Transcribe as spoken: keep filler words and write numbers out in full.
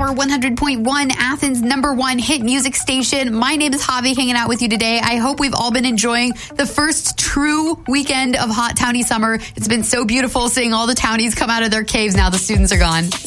Power one hundred point one, Athens' number one hit music station. My name is Javi, hanging out with you today. I hope we've all been enjoying the first true weekend of hot townie summer. It's been so beautiful seeing all the townies come out of their caves now the students are gone.